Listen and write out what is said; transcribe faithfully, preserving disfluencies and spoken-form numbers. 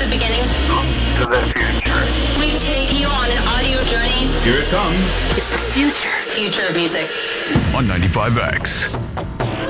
the beginning. To the future. We've taken you on an audio journey. Here it comes. It's the future. Future of music. On ninety-five X.